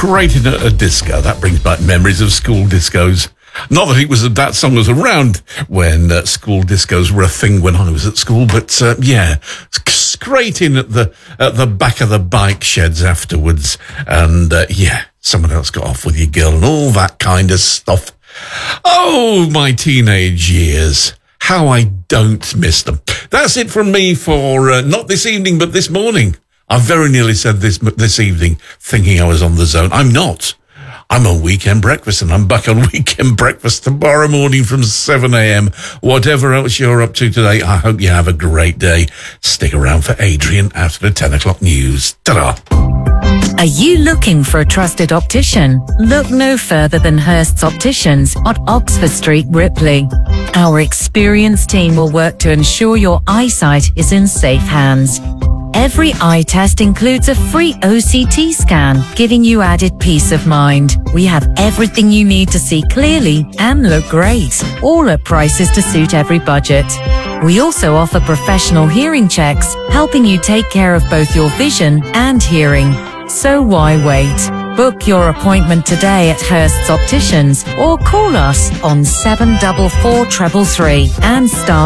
Creating a disco. That brings back memories of school discos. Not that that song was around when school discos were a thing when I was at school, but yeah, creating at the back of the bike sheds afterwards, and yeah, someone else got off with your girl and all that kind of stuff. Oh, my teenage years. How I don't miss them. That's it from me for not this evening, but this morning. I very nearly said this evening, thinking I was on the zone. I'm not. I'm on Weekend Breakfast, and I'm back on Weekend Breakfast tomorrow morning from 7 a.m. Whatever else you're up to today, I hope you have a great day. Stick around for Adrian after the 10 o'clock news. Ta-da! Are you looking for a trusted optician? Look no further than Hurst's Opticians on Oxford Street, Ripley. Our experienced team will work to ensure your eyesight is in safe hands. Every eye test includes a free OCT scan, giving you added peace of mind. We have everything you need to see clearly and look great, all at prices to suit every budget. We also offer professional hearing checks, helping you take care of both your vision and hearing. So why wait? Book your appointment today at Hurst's Opticians or call us on 744 333 and start